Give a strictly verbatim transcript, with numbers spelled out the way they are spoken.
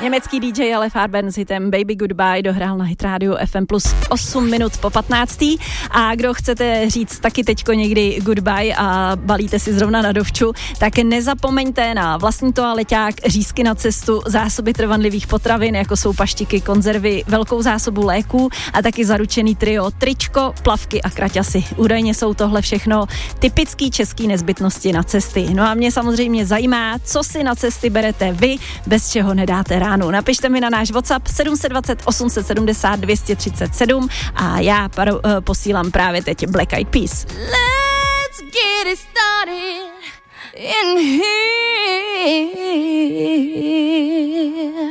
Německý D J Ale Farben s hitem Baby Goodbye dohrál na Hit Radio F M plus osm minut po patnácté. A kdo chcete říct taky teďko někdy goodbye a balíte si zrovna na dovču, tak nezapomeňte na vlastní toaleťák, řízky na cestu, zásoby trvanlivých potravin, jako jsou paštiky, konzervy, velkou zásobu léků a taky zaručený trio, tričko, plavky a kraťasy. Údajně jsou tohle všechno typický český nezbytnosti na cesty. No a mě samozřejmě zajímá, co si na cesty berete vy, bez čeho nedáte ránu. Napište mi na náš WhatsApp sedm set dvacet osm set sedmdesát dvě stě třicet sedm a já paro, uh, posílám právě teď Black Eyed Peas. Let's get it started in here.